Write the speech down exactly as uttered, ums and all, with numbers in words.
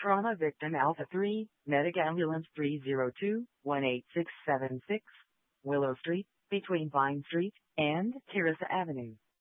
Trauma Victim Alpha three, Medic Ambulance three zero two, one eight six seven six, Willow Street, between Vine Street and Terrace Avenue.